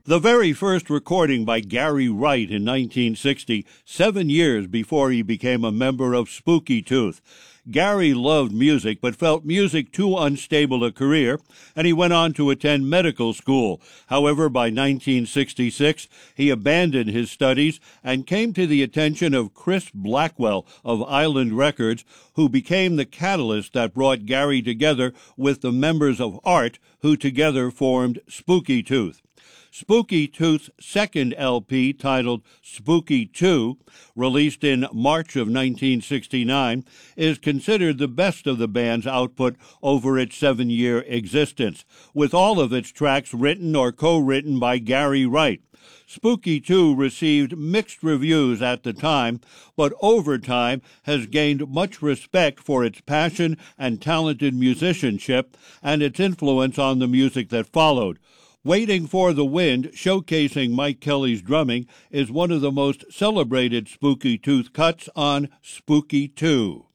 The very first recording by Gary Wright in 1960, 7 years before he became a member of Spooky Tooth. Gary loved music, but felt music too unstable a career, and he went on to attend medical school. However, by 1966, he abandoned his studies and came to the attention of Chris Blackwell of Island Records, who became the catalyst that brought Gary together with the members of Art, who together formed Spooky Tooth. Spooky Tooth's second LP, titled Spooky 2, released in March of 1969, is considered the best of the band's output over its 7-year existence, with all of its tracks written or co-written by Gary Wright. Spooky 2 received mixed reviews at the time, but over time has gained much respect for its passion and talented musicianship and its influence on the music that followed. Waiting for the Wind, showcasing Mike Kelly's drumming, is one of the most celebrated Spooky Tooth cuts on Spooky 2.